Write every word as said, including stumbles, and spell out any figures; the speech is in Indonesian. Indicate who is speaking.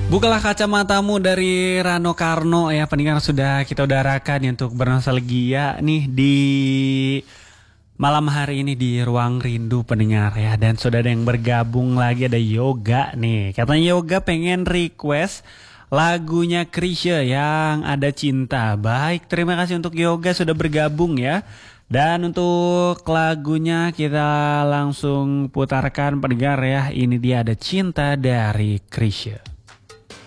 Speaker 1: Bukalah kacamatamu dari Rano Karno ya, pendengar sudah kita udarakan ya untuk bernostalgia nih di malam hari ini di Ruang Rindu pendengar ya. Dan sudah ada yang bergabung lagi, ada Yoga nih. Katanya Yoga pengen request lagunya Chrisye yang ada cinta. Baik, terima kasih untuk Yoga sudah bergabung ya. Dan untuk lagunya kita langsung putarkan pendengar ya. Ini dia ada cinta dari Chrisye.